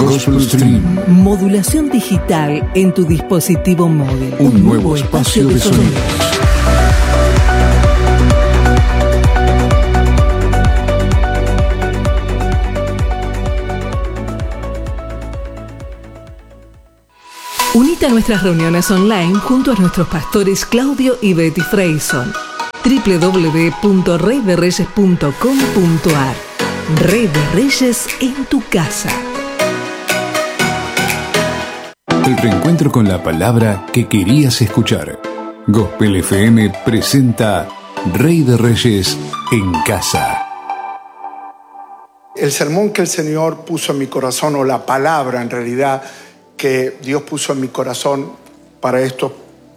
Gospel Stream. Modulación digital en tu dispositivo móvil. Un nuevo espacio de sonidos. Unite a nuestras reuniones online junto a nuestros pastores Claudio y Betty Freyson. www.reyderreyes.com.ar. Rey de Reyes en tu casa. El reencuentro con la palabra que querías escuchar. Gospel FM presenta Rey de Reyes en casa. El sermón que el Señor puso en mi corazón, o la palabra en realidad que Dios puso en mi corazón para estos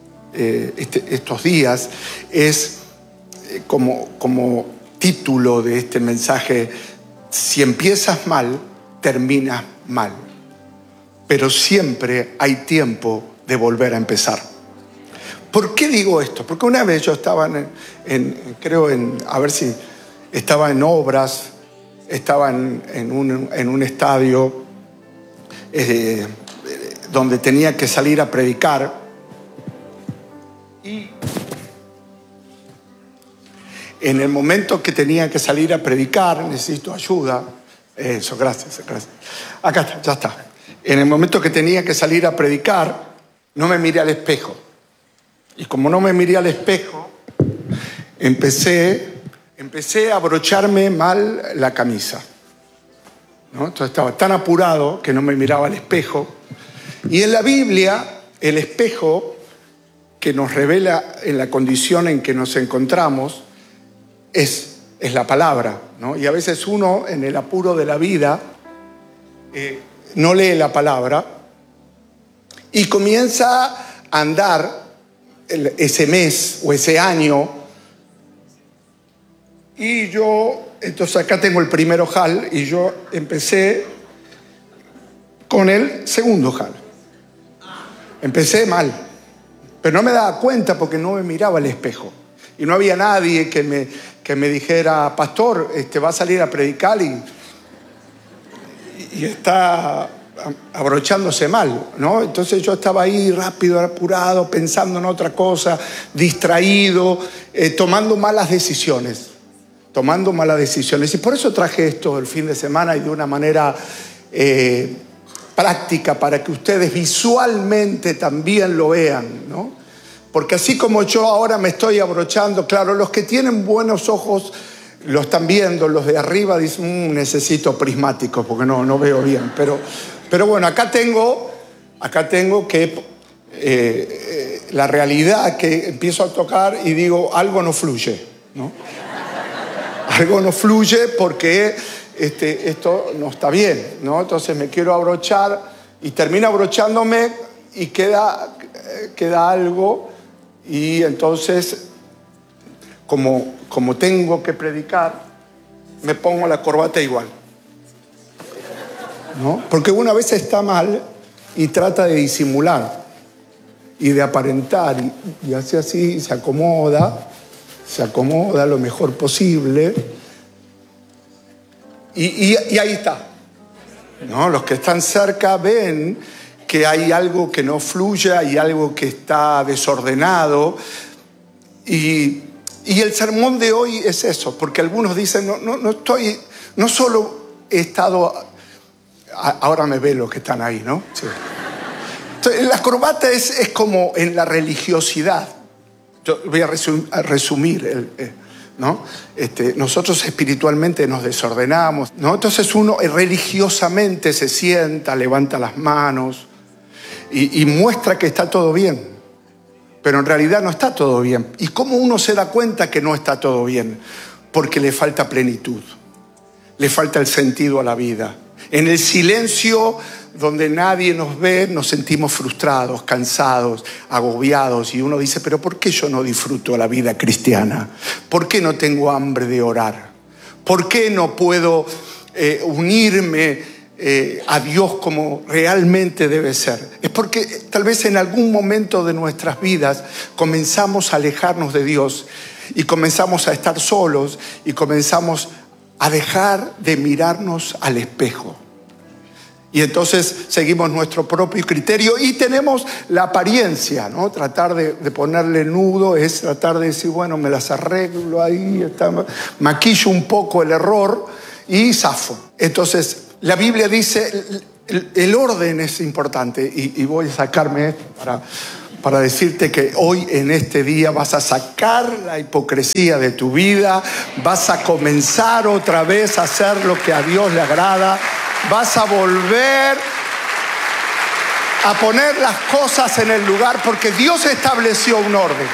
días, es como título de este mensaje: si empiezas mal, terminas mal, pero siempre hay tiempo de volver a empezar. ¿Por qué digo esto? Porque una vez yo estaba estaba en obras, estaba en un estadio donde tenía que salir a predicar, y en el momento que tenía que salir a predicar, necesito ayuda. Eso, gracias. Acá está, ya está. En el momento que tenía que salir a predicar, no me miré al espejo. Y como no me miré al espejo, empecé a abrocharme mal la camisa, ¿no? Entonces estaba tan apurado que no me miraba al espejo. Y en la Biblia, el espejo que nos revela en la condición en que nos encontramos es la palabra, ¿no? Y a veces uno, en el apuro de la vida, no lee la palabra y comienza a andar ese mes o ese año. Y entonces acá tengo el primer ojal, y yo empecé con el segundo ojal. Empecé mal, pero no me daba cuenta porque no me miraba al espejo. Y no había nadie que me dijera: pastor, va a salir a predicar y está abrochándose mal, ¿no? Entonces yo estaba ahí rápido, apurado, pensando en otra cosa, distraído, tomando malas decisiones. Y por eso traje esto el fin de semana, y de una manera práctica, para que ustedes visualmente también lo vean, ¿no? Porque así como yo ahora me estoy abrochando, claro, los que tienen buenos ojos lo están viendo, los de arriba dicen: necesito prismáticos porque no veo bien. Pero bueno, acá tengo que la realidad, que empiezo a tocar y digo: algo no fluye, ¿no? Algo no fluye porque esto no está bien, ¿no? Entonces me quiero abrochar y termino abrochándome y queda algo. Y entonces, como tengo que predicar, me pongo la corbata igual, ¿no? Porque uno a veces está mal y trata de disimular y de aparentar, y hace así, se acomoda lo mejor posible, y ahí está, ¿no? Los que están cerca ven que hay algo que no fluye, hay algo que está desordenado. Y el sermón de hoy es eso, porque algunos dicen: no solo he estado, ahora me ve los que están ahí, ¿no? Sí. Entonces, la corbata es como en la religiosidad. Yo voy a resumir, ¿no? Nosotros espiritualmente nos desordenamos, ¿no? Entonces uno religiosamente se sienta, levanta las manos y muestra que está todo bien, pero en realidad no está todo bien. ¿Y cómo uno se da cuenta que no está todo bien? Porque le falta plenitud, le falta el sentido a la vida. En el silencio, donde nadie nos ve, nos sentimos frustrados, cansados, agobiados, y uno dice: pero ¿por qué yo no disfruto la vida cristiana? ¿Por qué no tengo hambre de orar? ¿Por qué no puedo unirme a Dios como realmente debe ser? Es porque tal vez en algún momento de nuestras vidas comenzamos a alejarnos de Dios, y comenzamos a estar solos, y comenzamos a dejar de mirarnos al espejo. Y entonces seguimos nuestro propio criterio y tenemos la apariencia, ¿no? Tratar de ponerle nudo es tratar de decir, bueno, me las arreglo ahí, maquillo un poco el error y zafo. Entonces, la Biblia dice, el orden es importante y voy a sacarme esto para decirte que hoy en este día vas a sacar la hipocresía de tu vida, vas a comenzar otra vez a hacer lo que a Dios le agrada, vas a volver a poner las cosas en el lugar porque Dios estableció un orden.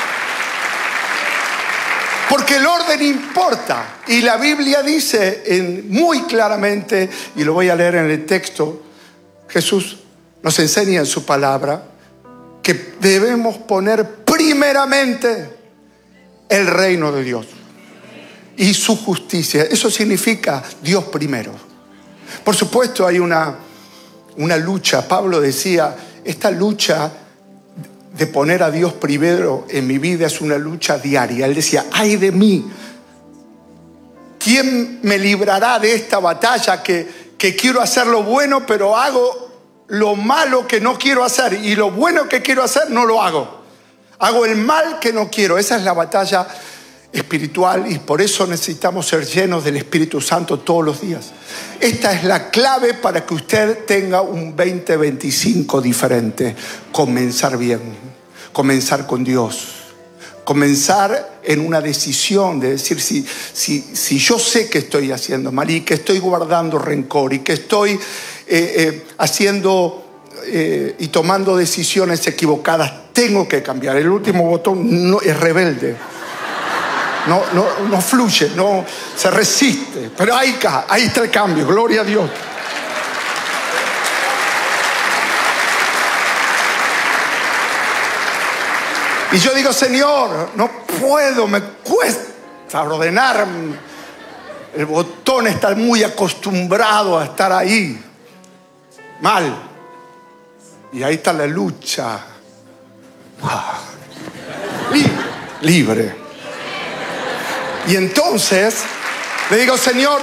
Porque el orden importa. Y la Biblia dice muy claramente, y lo voy a leer en el texto, Jesús nos enseña en su palabra que debemos poner primeramente el reino de Dios y su justicia. Eso significa Dios primero. Por supuesto hay una lucha. Pablo decía, esta lucha de poner a Dios primero en mi vida es una lucha diaria. Él decía, ay de mí, ¿quién me librará de esta batalla que quiero hacer lo bueno pero hago lo malo que no quiero hacer y lo bueno que quiero hacer no lo hago? Hago el mal que no quiero. Esa es la batalla espiritual y por eso necesitamos ser llenos del Espíritu Santo todos los días. Esta es la clave para que usted tenga un 2025 diferente. Comenzar bien, comenzar con Dios, comenzar en una decisión de decir si yo sé que estoy haciendo mal y que estoy guardando rencor y que estoy haciendo y tomando decisiones equivocadas, tengo que cambiar. El último botón no es rebelde. No fluye, no se resiste. Pero ahí está el cambio, gloria a Dios. Y yo digo, Señor, no puedo, me cuesta ordenar. El botón está muy acostumbrado a estar ahí. Mal. Y ahí está la lucha. Libre. Y entonces le digo, Señor,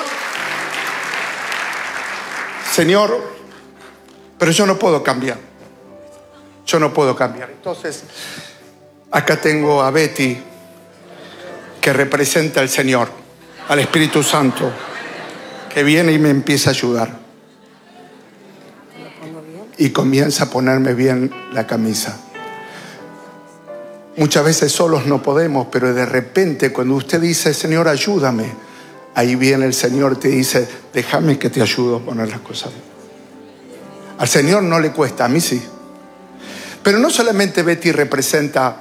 pero yo no puedo cambiar. Yo no puedo cambiar. Entonces, acá tengo a Betty, que representa al Señor, al Espíritu Santo, que viene y me empieza a ayudar. Y comienza a ponerme bien la camisa. Muchas veces solos no podemos, pero de repente cuando usted dice, Señor, ayúdame, ahí viene el Señor y te dice, déjame que te ayudo a poner las cosas. Al Señor no le cuesta, a mí sí. Pero no solamente Betty representa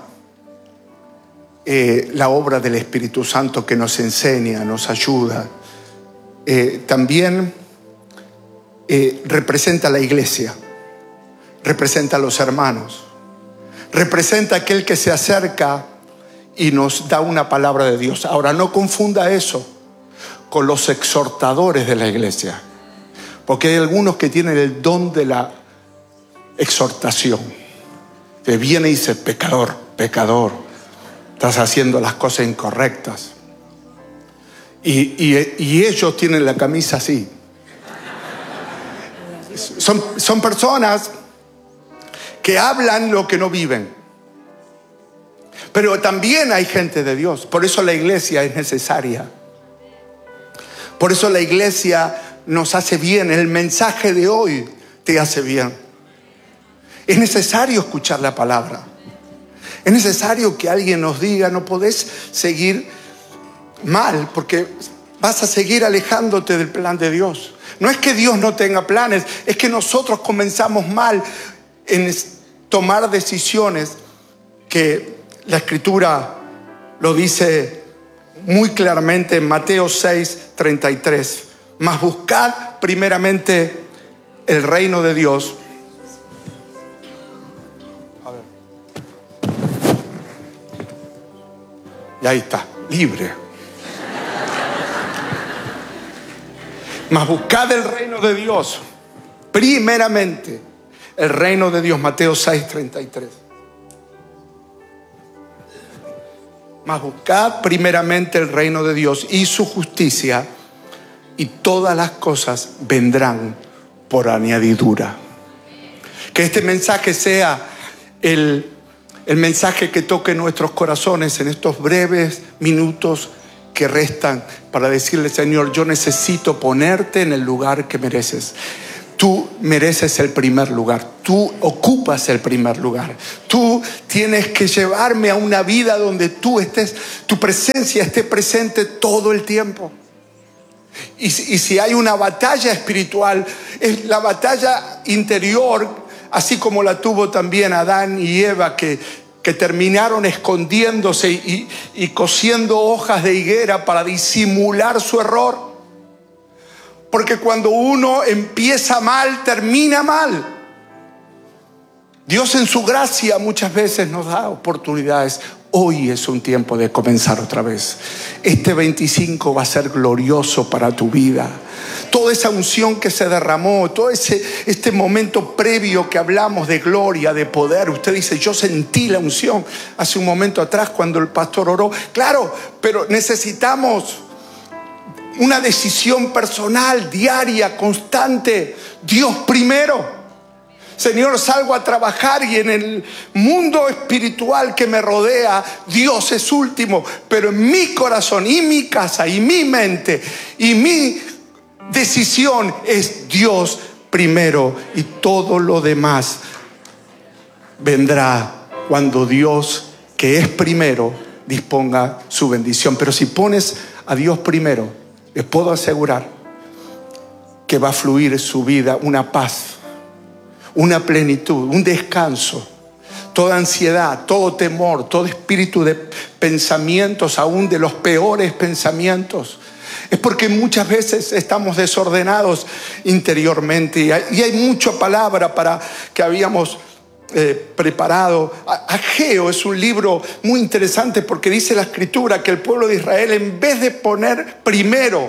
la obra del Espíritu Santo que nos enseña, nos ayuda. También representa a la iglesia, representa a los hermanos. Representa a aquel que se acerca y nos da una palabra de Dios. Ahora, no confunda eso con los exhortadores de la iglesia, porque hay algunos que tienen el don de la exhortación, que viene y dice, pecador, estás haciendo las cosas incorrectas. Y ellos tienen la camisa así. Son personas que hablan lo que no viven. Pero también hay gente de Dios. Por eso la iglesia es necesaria. Por eso la iglesia nos hace bien. El mensaje de hoy te hace bien. Es necesario escuchar la palabra. Es necesario que alguien nos diga, no podés seguir mal porque vas a seguir alejándote del plan de Dios. No es que Dios no tenga planes, es que nosotros comenzamos mal en tomar decisiones que la Escritura lo dice muy claramente en Mateo 6:33. Mas buscad primeramente el reino de Dios. A ver. Y ahí está, libre. Mas buscad el reino de Dios primeramente. El reino de Dios, Mateo 6:33. Mas buscad primeramente el reino de Dios y su justicia, y todas las cosas vendrán por añadidura. Que este mensaje sea el mensaje que toque nuestros corazones en estos breves minutos que restan para decirle: Señor, yo necesito ponerte en el lugar que mereces. Tú mereces el primer lugar. Tú ocupas el primer lugar. Tú tienes que llevarme a una vida donde tú estés, tu presencia esté presente todo el tiempo. Y si hay una batalla espiritual, es la batalla interior, así como la tuvo también Adán y Eva, que terminaron escondiéndose y cosiendo hojas de higuera para disimular su error. Porque cuando uno empieza mal, termina mal. Dios en su gracia muchas veces nos da oportunidades. Hoy es un tiempo de comenzar otra vez. Este 25 va a ser glorioso para tu vida. Toda esa unción que se derramó, todo este momento previo que hablamos de gloria, de poder. Usted dice: yo sentí la unción hace un momento atrás cuando el pastor oró. Claro, pero necesitamos una decisión personal, diaria, constante. Dios primero. Señor, salgo a trabajar y en el mundo espiritual que me rodea, Dios es último. Pero en mi corazón y mi casa y mi mente y mi decisión es Dios primero. Y todo lo demás vendrá cuando Dios, que es primero, disponga su bendición. Pero si pones a Dios primero, les puedo asegurar que va a fluir en su vida una paz, una plenitud, un descanso. Toda ansiedad, todo temor, todo espíritu de pensamientos, aún de los peores pensamientos, es porque muchas veces estamos desordenados interiormente. Y hay mucha palabra para que habíamos preparado. Ageo es un libro muy interesante porque dice la escritura que el pueblo de Israel, en vez de poner primero,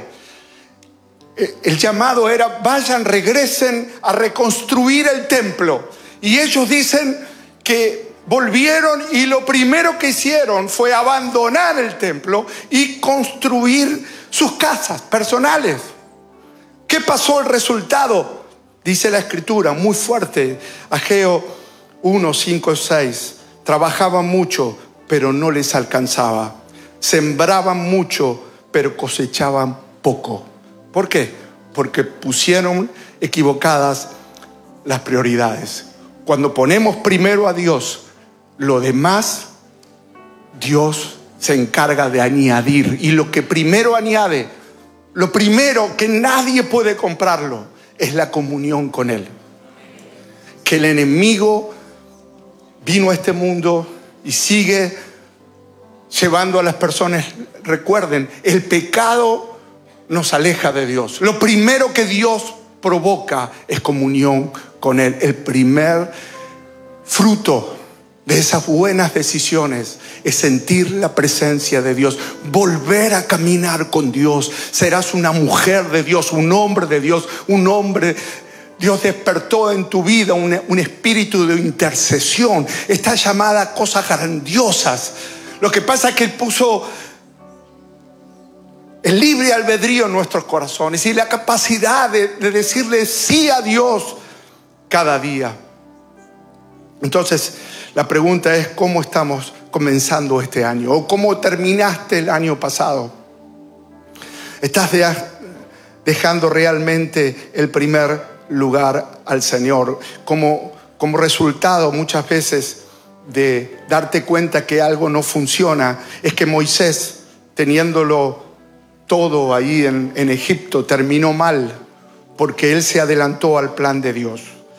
el llamado era: vayan, regresen a reconstruir el templo. Y ellos dicen que volvieron y lo primero que hicieron fue abandonar el templo y construir sus casas personales. ¿Qué pasó? El resultado, dice la escritura muy fuerte, Ageo 1, 5, 6. Trabajaban mucho, pero no les alcanzaba. Sembraban mucho, pero cosechaban poco. ¿Por qué? Porque pusieron equivocadas las prioridades. Cuando ponemos primero a Dios, lo demás Dios se encarga de añadir. Y lo que primero añade, lo primero que nadie puede comprarlo, es la comunión con Él. Que el enemigo vino a este mundo y sigue llevando a las personas. Recuerden, el pecado nos aleja de Dios. Lo primero que Dios provoca es comunión con Él. El primer fruto de esas buenas decisiones es sentir la presencia de Dios, volver a caminar con Dios. Serás una mujer de Dios, un hombre de Dios, un hombre. Dios despertó en tu vida un espíritu de intercesión. Está llamada a cosas grandiosas. Lo que pasa es que Él puso el libre albedrío en nuestros corazones y la capacidad de decirle sí a Dios cada día. Entonces, la pregunta es: ¿cómo estamos comenzando este año? ¿O cómo terminaste el año pasado? ¿Estás dejando realmente el primer lugar al Señor? Como resultado muchas veces de darte cuenta que algo no funciona, es que Moisés, teniéndolo todo ahí en Egipto, terminó mal porque él se adelantó al plan de Dios.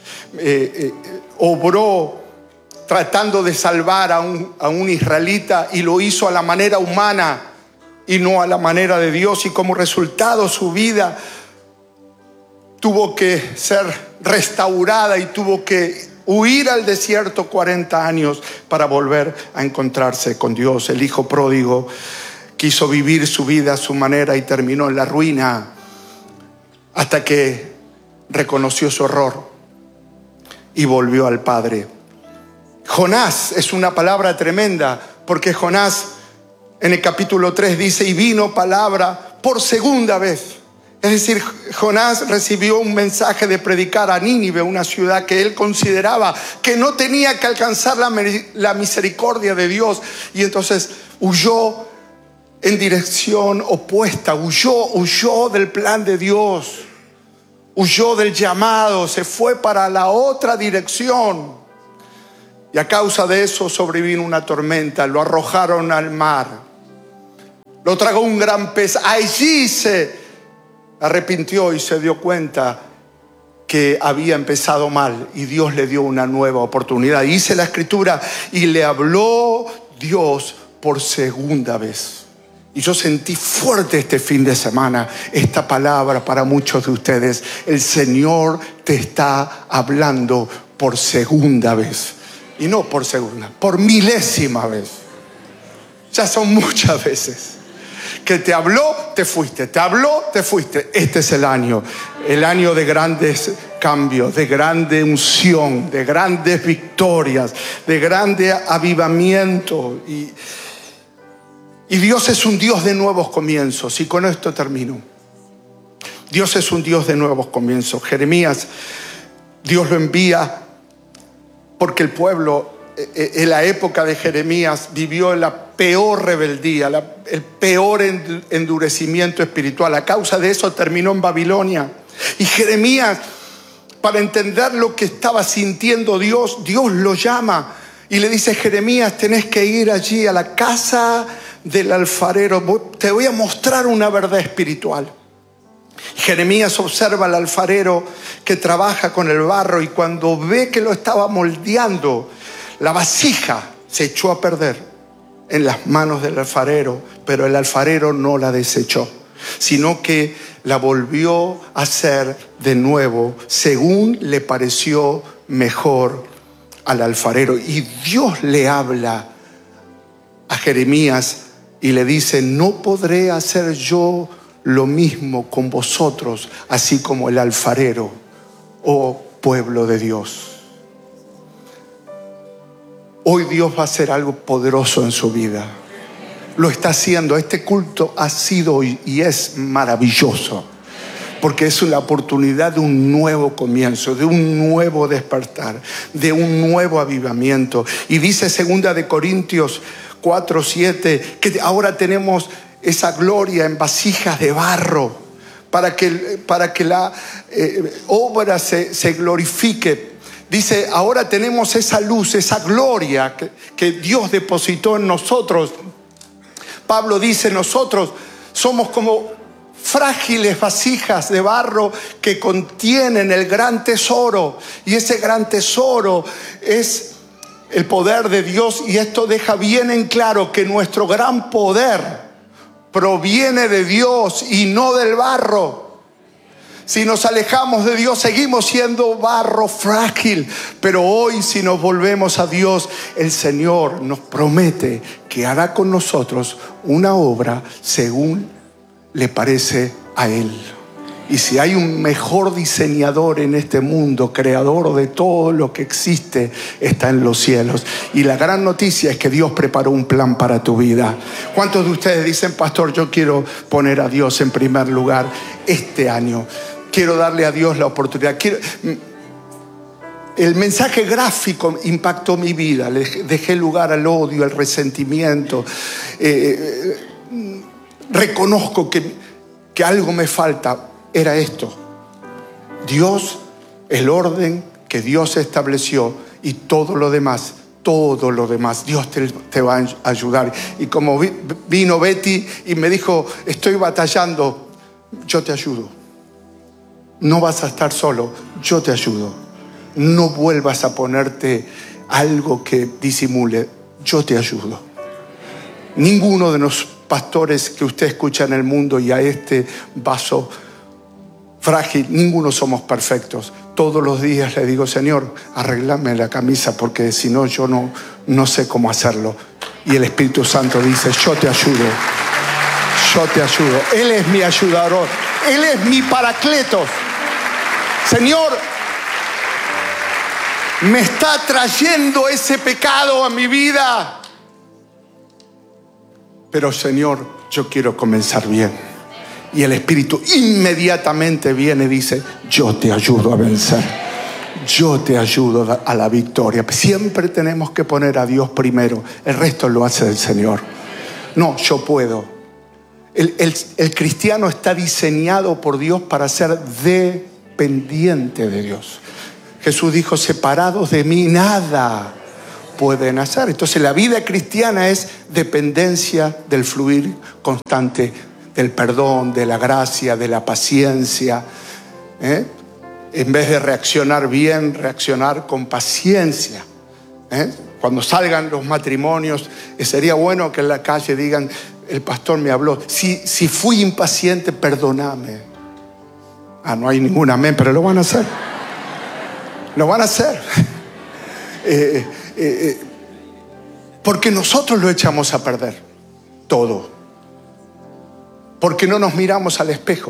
Obró tratando de salvar a un israelita y lo hizo a la manera humana y no a la manera de Dios, y como resultado su vida tuvo que ser restaurada y tuvo que huir al desierto 40 años para volver a encontrarse con Dios. El hijo pródigo quiso vivir su vida a su manera y terminó en la ruina hasta que reconoció su error y volvió al Padre. Jonás es una palabra tremenda, porque Jonás en el capítulo 3 dice: y vino palabra por segunda vez. Es decir, Jonás recibió un mensaje de predicar a Nínive, una ciudad que él consideraba que no tenía que alcanzar la misericordia de Dios. Y entonces huyó en dirección opuesta, huyó del plan de Dios, huyó del llamado, se fue para la otra dirección. Y a causa de eso sobrevino una tormenta, lo arrojaron al mar, lo tragó un gran pez. Allí se arrepintió y se dio cuenta que había empezado mal y Dios le dio una nueva oportunidad. Dice la Escritura, y le habló Dios por segunda vez. Y yo sentí fuerte este fin de semana esta palabra para muchos de ustedes. El Señor te está hablando por segunda vez. Y no por segunda, por milésima vez. Ya son muchas veces que te habló, te fuiste, te habló, te fuiste. Este es el año de grandes cambios, de grande unción, de grandes victorias, de grande avivamiento. Y Dios es un Dios de nuevos comienzos. Y con esto termino. Dios es un Dios de nuevos comienzos. Jeremías, Dios lo envía porque el pueblo en la época de Jeremías vivió la peor rebeldía, el peor endurecimiento espiritual. A causa de eso terminó en Babilonia. Y Jeremías, para entender lo que estaba sintiendo Dios lo llama y le dice: Jeremías, tenés que ir allí a la casa del alfarero. Te voy a mostrar una verdad espiritual. Jeremías observa al alfarero que trabaja con el barro, y cuando ve que lo estaba moldeando, la vasija se echó a perder en las manos del alfarero, pero el alfarero no la desechó, sino que la volvió a hacer de nuevo según le pareció mejor al alfarero. Y Dios le habla a Jeremías y le dice: no podré hacer yo lo mismo con vosotros, así como el alfarero, oh pueblo de Dios. Hoy Dios va a hacer algo poderoso en su vida. Lo está haciendo. Este culto ha sido y es maravilloso, porque es una oportunidad de un nuevo comienzo, de un nuevo despertar, de un nuevo avivamiento. Y dice 2 Corintios 4:7 que ahora tenemos esa gloria en vasijas de barro para que la obra se glorifique. Dice, ahora tenemos esa luz, esa gloria que Dios depositó en nosotros. Pablo dice, nosotros somos como frágiles vasijas de barro que contienen el gran tesoro. Y ese gran tesoro es el poder de Dios. Y esto deja bien en claro que nuestro gran poder proviene de Dios y no del barro. Si nos alejamos de Dios, seguimos siendo barro frágil. Pero hoy, si nos volvemos a Dios, el Señor nos promete que hará con nosotros una obra según le parece a Él. Y si hay un mejor diseñador en este mundo, creador de todo lo que existe, está en los cielos. Y la gran noticia es que Dios preparó un plan para tu vida. ¿Cuántos de ustedes dicen, pastor, yo quiero poner a Dios en primer lugar este año? Quiero darle a Dios la oportunidad. El mensaje gráfico impactó mi vida. Le dejé lugar al odio, al resentimiento. Reconozco que algo me falta. Era esto: Dios, el orden que Dios estableció, y todo lo demás, Dios te va a ayudar. Y como vino Betty y me dijo, estoy batallando, yo te ayudo. No vas a estar solo, yo te ayudo. No vuelvas a ponerte algo que disimule, yo te ayudo. Ninguno de los pastores que usted escucha en el mundo y a este vaso frágil, ninguno somos perfectos. Todos los días le digo, Señor, arréglame la camisa, porque si no, yo no sé cómo hacerlo. Y el Espíritu Santo dice, yo te ayudo. Yo te ayudo. Él es mi ayudador. Él es mi paracletos. Señor, me está trayendo ese pecado a mi vida. Pero Señor, yo quiero comenzar bien. Y el Espíritu inmediatamente viene y dice, yo te ayudo a vencer. Yo te ayudo a la victoria. Siempre tenemos que poner a Dios primero. El resto lo hace el Señor. No, yo puedo. El cristiano está diseñado por Dios para ser dependiente de Dios. Jesús dijo, separados de mí nada pueden hacer. Entonces la vida cristiana es dependencia del fluir constante, del perdón, de la gracia, de la paciencia. En vez de reaccionar bien, reaccionar con paciencia. Cuando salgan los matrimonios, sería bueno que en la calle digan, el pastor me habló, si fui impaciente, perdóname. No hay ningún amén, pero lo van a hacer. Lo van a hacer. Porque nosotros lo echamos a perder todo. Porque no nos miramos al espejo.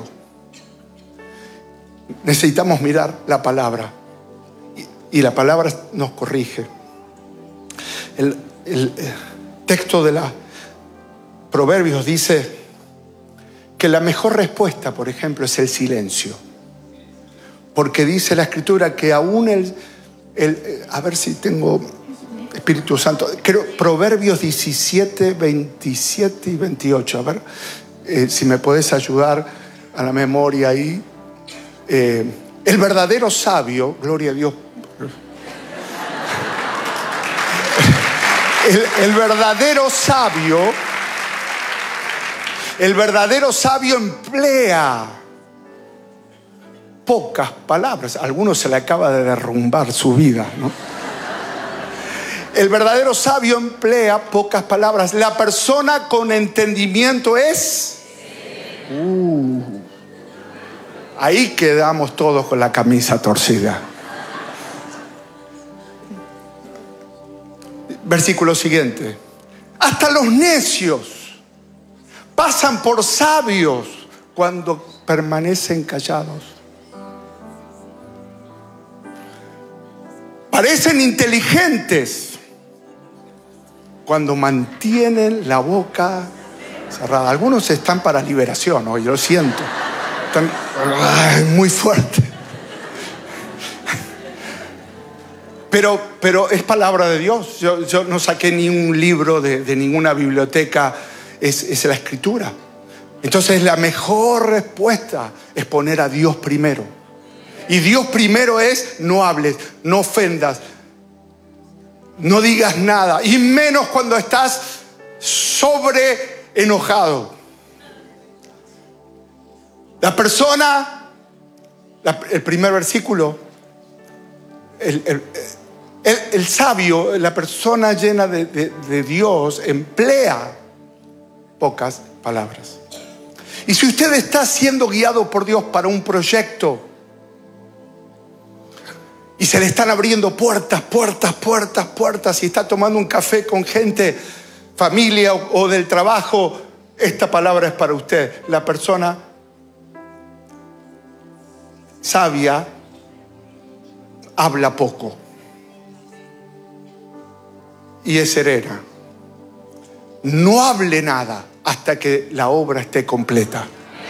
Necesitamos mirar la palabra. Y la palabra nos corrige. El texto de la Proverbios dice que la mejor respuesta, por ejemplo, es el silencio. Porque dice la Escritura que aún a ver si tengo Espíritu Santo, creo Proverbios 17, 27 y 28. A ver, si me puedes ayudar a la memoria ahí. El verdadero sabio, gloria a Dios. El verdadero sabio emplea pocas palabras. A algunos se le acaba de derrumbar su vida, ¿no? El verdadero sabio emplea pocas palabras. La persona con entendimiento es... Ahí quedamos todos con la camisa torcida. Versículo siguiente. Hasta los necios pasan por sabios cuando permanecen callados. Parecen inteligentes cuando mantienen la boca cerrada. Algunos están para liberación hoy, lo siento. Están muy fuerte. Pero es palabra de Dios. Yo no saqué ni un libro de ninguna biblioteca. Es la Escritura. Entonces la mejor respuesta es poner a Dios primero. Y Dios primero es no hables, no ofendas, no digas nada. Y menos cuando estás sobre enojado. La persona, el primer versículo, el sabio, la persona llena de Dios, emplea pocas palabras. Y si usted está siendo guiado por Dios para un proyecto y se le están abriendo puertas, y está tomando un café con gente, familia o del trabajo, esta palabra es para usted. La persona sabia habla poco y es serena. No hable nada hasta que la obra esté completa.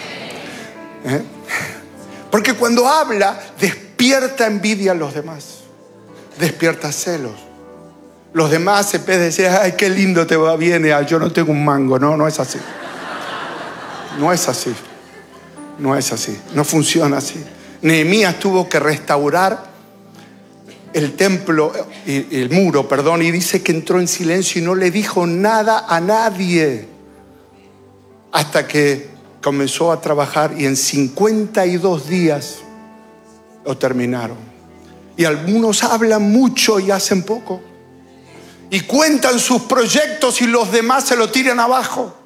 Porque cuando habla, despierta envidia a los demás, despierta celos. Los demás, en vez de decir, ay, qué lindo te va bien, yo no tengo un mango. No es así. No es así. No es así. No funciona así. Nehemías tuvo que restaurar el templo, el muro, perdón, y dice que entró en silencio y no le dijo nada a nadie hasta que comenzó a trabajar, y en 52 días lo terminaron. Y algunos hablan mucho y hacen poco, y cuentan sus proyectos y los demás se lo tiran abajo.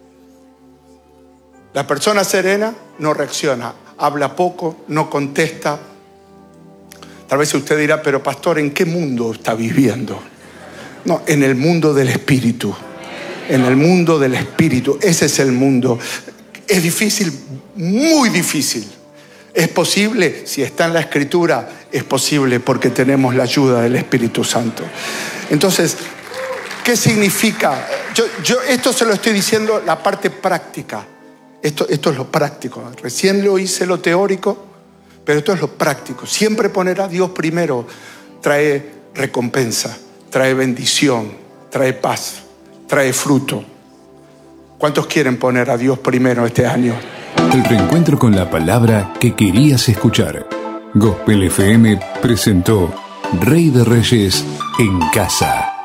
La persona serena no reacciona, habla poco, no contesta. Tal vez usted dirá, pero pastor, ¿en qué mundo está viviendo? No, en el mundo del Espíritu. En el mundo del Espíritu. Ese es el mundo. Es difícil, muy difícil. ¿Es posible? Si está en la Escritura, es posible porque tenemos la ayuda del Espíritu Santo. Entonces, ¿qué significa? Yo esto se lo estoy diciendo la parte práctica. Esto es lo práctico. Recién lo hice lo teórico, pero esto es lo práctico. Siempre poner a Dios primero trae recompensa, trae bendición, trae paz, trae fruto. ¿Cuántos quieren poner a Dios primero este año? El reencuentro con la palabra que querías escuchar. Gospel FM presentó Rey de Reyes en Casa.